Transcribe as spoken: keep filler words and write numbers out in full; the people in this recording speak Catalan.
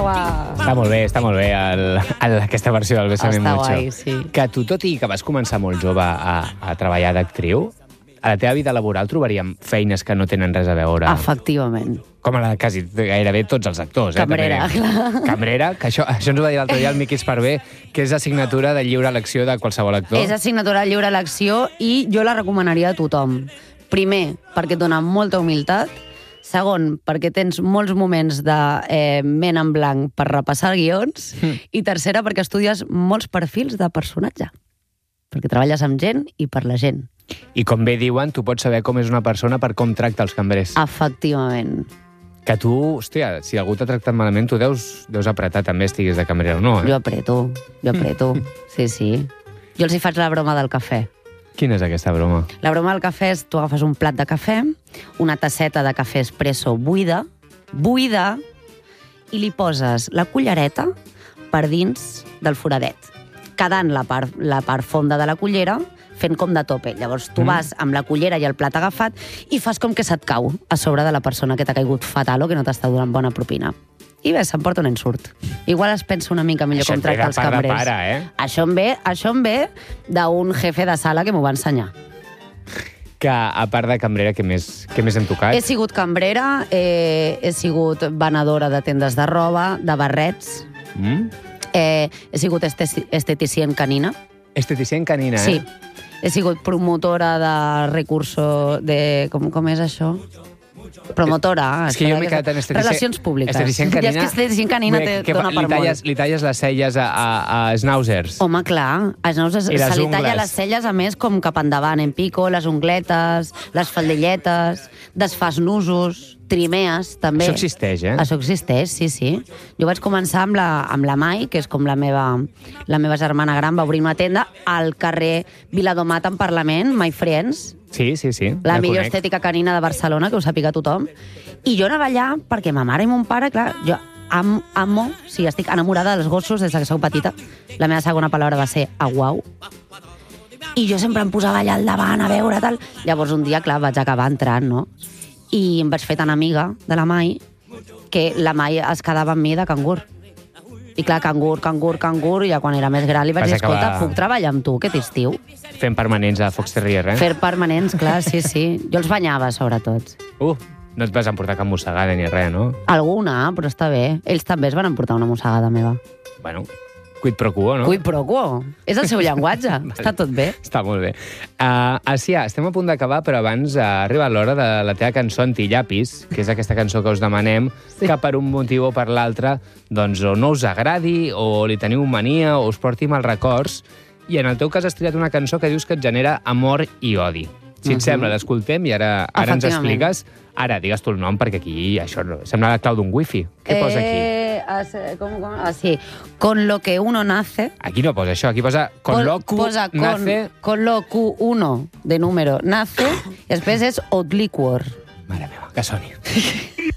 agua. Està molt bé, està molt bé el, el, aquesta versió del Bésame Està Mucho. guai, sí. Que tu, tot i que vas començar molt jove a, a treballar d'actriu, a la teva vida laboral trobaríem feines que no tenen res a veure. Efectivament. Com a la, quasi gairebé tots els actors. Eh, Cambrera, també. clar. Cambrera, que això, això ens ho va dir l'altre dia el Miqui Esparvé, que és assignatura de lliure elecció de qualsevol actor. És assignatura de lliure elecció i jo la recomanaria a tothom. Primer, perquè et dona molta humilitat. Segon, perquè tens molts moments de eh, ment en blanc per repassar guions. Mm. I tercera, perquè estudies molts perfils de personatge. Perquè treballes amb gent i per la gent. I com bé diuen, tu pots saber com és una persona per com tracta els cambrers. Efectivament. Que tu, hòstia, si algú t'ha tractat malament, tu deus, deus apretar també, estiguis de cambrer o no, eh? Jo apreto, jo apreto. Sí, sí. Jo els hi faig la broma del cafè. Quina és aquesta broma? La broma del cafè és tu agafes un plat de cafè, una tasseta de cafè espresso buida, buida, i li poses la cullereta per dins del foradet, quedant la part, la part fonda de la cullera fent com de tope. Llavors tu vas amb la cullera i el plat agafat i fas com que se't cau a sobre de la persona que t'ha caigut fatal o que no t'està donant bona propina. I bé, s'emporta un ensurt. Igual es pensa una mica millor Això com tractar els et ve de part de cambrers. pare, eh? Això em ve, això em ve d'un jefe de sala que m'ho va ensenyar. Que, a part de cambrera, què més, què més hem tocat? He sigut cambrera, eh, he sigut venedora de tendes de roba, de barrets, Mm? eh, he sigut este esteticient canina. Esteticient canina, eh? Sí. He sigut promotora de recursos... De, com, com és això? Promotora. És que jo m'he quedat en esteticient... Relacions públiques. Esteticient canina... Ja és que esteticient canina Bé, te que dona li per talles, molt. li talles les celles a, a, a schnauzers. Home, clar, als nous se I les li talla ungles. les celles, a més, com cap endavant, en pico, les ungletes, les faldilletes, desfas nusos, trimees, també. Això existeix, eh? Això existeix, sí, sí. Jo vaig començar amb la, amb la Mai, que és com la meva, la meva germana gran, va obrir una tenda al carrer Viladomat en Parlament, My Friends, Sí, sí, sí. la millor conec. estètica canina de Barcelona, que ho sàpiga tothom. I jo anava allà perquè ma mare i mon pare, clar, jo am, amo, sí, estic enamorada dels gossos des que sóc petita. La meva segona paraula va ser aguau. I jo sempre em posava allà al davant a veure tal. Llavors un dia, clar, vaig acabar entrant, no? I em vaig fer tan amiga de la Mai que la Mai es quedava amb mi de cangur. I clar, cangur, cangur, cangur, i ja quan era més gran li vaig Vas dir, escolta, acabar- puc treballar amb tu aquest estiu? Fent permanents a Fox Terrier, eh? Fer permanents, clar, sí, sí. Jo els banyava, sobretot. Uh, no et vas emportar cap mossegada ni res, no? Alguna, però està bé. Ells també es van emportar una mossegada meva. Bueno, quid pro quo, no? Cui pro quo. És el seu llenguatge. Està tot bé. Està molt bé. Uh, Asia, estem a punt d'acabar, però abans uh, ha arribat l'hora de la teva cançó Antillapis, que és aquesta cançó que us demanem, sí. Que per un motiu o per l'altre doncs, o no us agradi, o li teniu mania, o us porti mal records. I en el teu cas has triat una cançó que dius que et genera amor i odi. Si et Mhm. sembla, l'escoltem i ara, ara ens Efectivament. expliques. Ara, digues tu el nom, perquè aquí això no, sembla la clau d'un wifi. Què posa aquí? Eh, as, com, com, ah, sí. Con lo que uno nace... Aquí no posa això, aquí posa con Pol- lo que posa con, nace... con lo Q uno de número nace, i després és Obliquor. Mare meva, que soni.